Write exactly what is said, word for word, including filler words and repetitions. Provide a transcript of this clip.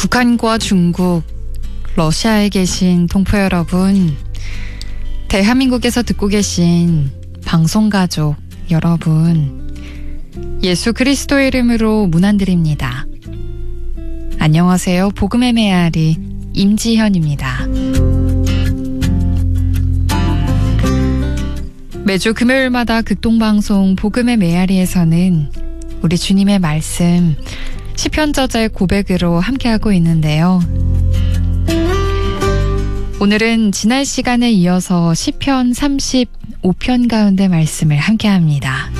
북한과 중국, 러시아에 계신 동포 여러분, 대한민국에서 듣고 계신 방송가족 여러분, 예수 그리스도의 이름으로 문안드립니다. 안녕하세요. 복음의 메아리 임지현입니다. 매주 금요일마다 극동방송 복음의 메아리에서는 우리 주님의 말씀 시편 저자의 고백으로 함께하고 있는데요. 오늘은 지난 시간에 이어서 시편 삼십오 편 가운데 말씀을 함께합니다.